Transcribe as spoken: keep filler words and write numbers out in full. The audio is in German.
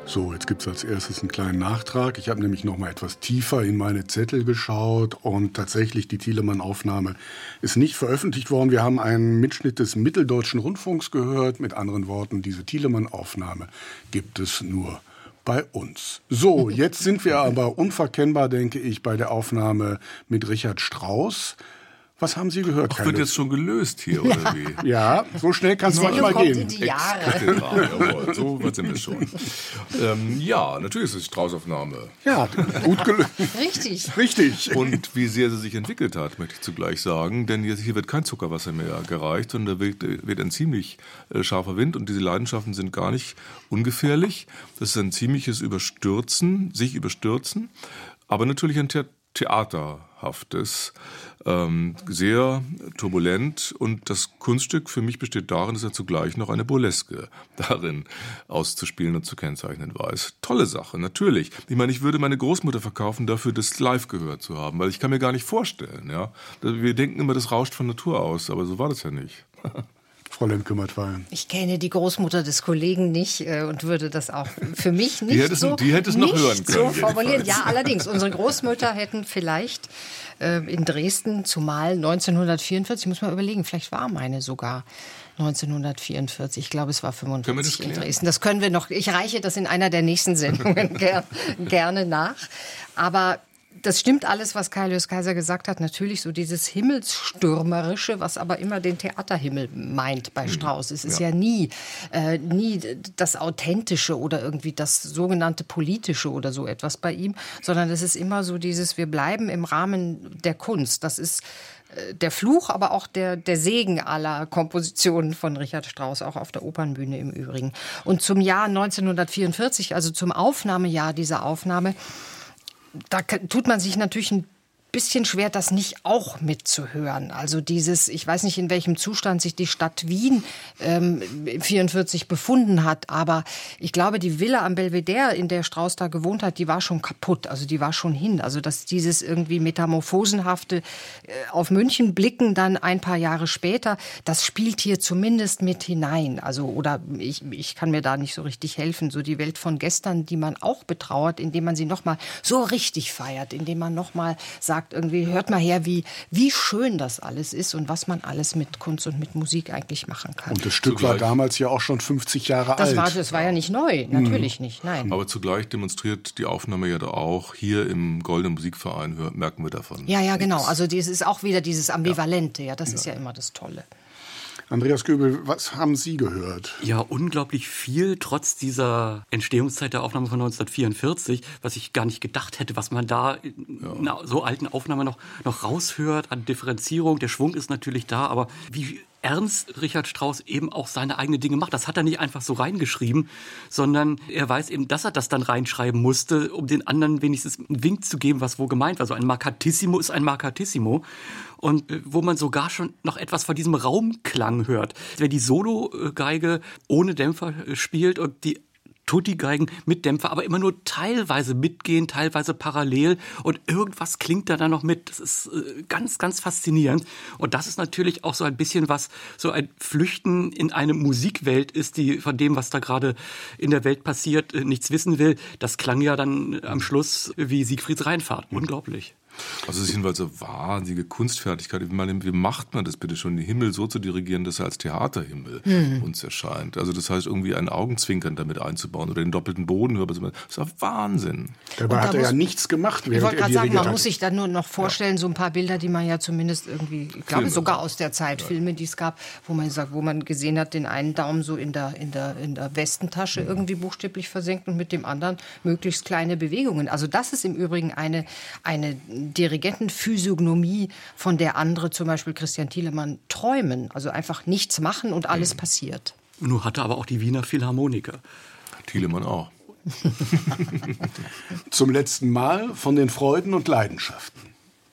So, jetzt gibt es als erstes einen kleinen Nachtrag. Ich habe nämlich noch mal etwas tiefer in meine Zettel geschaut und tatsächlich die Thielemann-Aufnahme ist nicht veröffentlicht worden. Wir haben einen Mitschnitt des Mitteldeutschen Rundfunks gehört. Mit anderen Worten, diese Thielemann-Aufnahme gibt es nur bei uns. So, jetzt sind wir aber unverkennbar, denke ich, bei der Aufnahme mit Richard Strauss. Was haben Sie gehört? Ach, wird jetzt schon gelöst hier, oder wie? Ja, so schnell kann es manchmal gehen. In die Jahre. Jawohl, so wird es schon. Ähm, ja, natürlich ist es Strauß-Aufnahme. Ja, gut gelöst. Richtig. Richtig. Und wie sehr sie sich entwickelt hat, möchte ich zugleich sagen. Denn jetzt, hier wird kein Zuckerwasser mehr gereicht, sondern da wird, wird ein ziemlich äh, scharfer Wind. Und diese Leidenschaften sind gar nicht ungefährlich. Das ist ein ziemliches Überstürzen, sich überstürzen. Aber natürlich ein The- Theaterhaftes. Ähm, sehr turbulent, und das Kunststück für mich besteht darin, dass er zugleich noch eine Burleske darin auszuspielen und zu kennzeichnen weiß. Tolle Sache, natürlich. Ich meine, ich würde meine Großmutter verkaufen dafür, das live gehört zu haben, weil ich kann mir gar nicht vorstellen. Ja, wir denken immer, das rauscht von Natur aus, aber so war das ja nicht. Frau Lemke-Mattwein. Ich kenne die Großmutter des Kollegen nicht äh, und würde das auch für mich nicht die hätte es, so, die hätte es noch nicht hören können, so formulieren. jedenfalls. Ja, allerdings, unsere Großmütter hätten vielleicht äh, in Dresden, zumal neunzehnhundertvierundvierzig, ich muss mal überlegen, vielleicht war meine sogar neunzehnhundertvierundvierzig, ich glaube, es war fünfundvierzig in Dresden. Das können wir noch, ich reiche das in einer der nächsten Sendungen ger, gerne nach. Aber das stimmt alles, was Kai Lös Kaiser gesagt hat. Natürlich so dieses Himmelsstürmerische, was aber immer den Theaterhimmel meint bei Strauss. Es ist ja, ja nie, äh, nie das Authentische oder irgendwie das sogenannte Politische oder so etwas bei ihm, sondern es ist immer so dieses, wir bleiben im Rahmen der Kunst. Das ist äh, der Fluch, aber auch der, der Segen aller Kompositionen von Richard Strauss, auch auf der Opernbühne im Übrigen. Und zum Jahr neunzehnhundertvierundvierzig, also zum Aufnahmejahr dieser Aufnahme, da tut man sich natürlich ein bisschen schwer, das nicht auch mitzuhören. Also dieses, ich weiß nicht, in welchem Zustand sich die Stadt Wien ähm, vierundvierzig befunden hat, aber ich glaube, die Villa am Belvedere, in der Strauss da gewohnt hat, die war schon kaputt, also die war schon hin. Also dass dieses irgendwie metamorphosenhafte äh, auf München blicken dann ein paar Jahre später, das spielt hier zumindest mit hinein. Also oder ich, ich kann mir da nicht so richtig helfen. So die Welt von gestern, die man auch betrauert, indem man sie nochmal so richtig feiert, indem man nochmal sagt, irgendwie, hört mal her, wie, wie schön das alles ist und was man alles mit Kunst und mit Musik eigentlich machen kann. Und das Stück Zugleich. war damals ja auch schon fünfzig Jahre das alt. War, das war ja nicht neu, natürlich mhm. nicht, nein. Aber zugleich demonstriert die Aufnahme ja da auch, hier im Goldenen Musikverein hör, merken wir davon. Ja, ja, genau. Also das ist auch wieder dieses Ambivalente, ja, das ja. ist ja immer das Tolle. Andreas Göbel, was haben Sie gehört? Ja, unglaublich viel, trotz dieser Entstehungszeit der Aufnahme von neunzehnhundertvierundvierzig, was ich gar nicht gedacht hätte, was man da in ja. einer so alten Aufnahme noch, noch raushört an Differenzierung. Der Schwung ist natürlich da, aber wie ernst Richard Strauss eben auch seine eigenen Dinge macht. Das hat er nicht einfach so reingeschrieben, sondern er weiß eben, dass er das dann reinschreiben musste, um den anderen wenigstens einen Wink zu geben, was wo gemeint war. So ein Markatissimo ist ein Markatissimo. Und äh, wo man sogar schon noch etwas von diesem Raumklang hört. Wenn die Solo-Geige ohne Dämpfer äh, spielt und die Tutti-Geigen mit Dämpfer, aber immer nur teilweise mitgehen, teilweise parallel, und irgendwas klingt da dann noch mit. Das ist äh, ganz, ganz faszinierend. Und das ist natürlich auch so ein bisschen was, so ein Flüchten in eine Musikwelt ist, die von dem, was da gerade in der Welt passiert, äh, nichts wissen will. Das klang ja dann am Schluss wie Siegfrieds Rheinfahrt. Unglaublich. Also es ist jedenfalls eine wahnsinnige Kunstfertigkeit. Ich meine, wie macht man das bitte schon, den Himmel so zu dirigieren, dass er als Theaterhimmel mhm. uns erscheint? Also das heißt, irgendwie ein Augenzwinkern damit einzubauen oder den doppelten Boden. Das ist ja Wahnsinn. Dabei da hat er ja nichts gemacht, während ich wollte gerade sagen, man hat. muss sich dann nur noch vorstellen, ja. so ein paar Bilder, die man ja zumindest irgendwie, ich glaube Filme. sogar aus der Zeit, ja. Filme, die es gab, wo man sagt, wo man gesehen hat, den einen Daumen so in der, in der, in der Westentasche mhm. irgendwie buchstäblich versenkt und mit dem anderen möglichst kleine Bewegungen. Also das ist im Übrigen eine, eine Dirigentenphysiognomie, von der andere, zum Beispiel Christian Thielemann, träumen. Also einfach nichts machen und alles mhm. passiert. Nur hatte aber auch die Wiener Philharmoniker. Thielemann auch. Zum letzten Mal von den Freuden und Leidenschaften.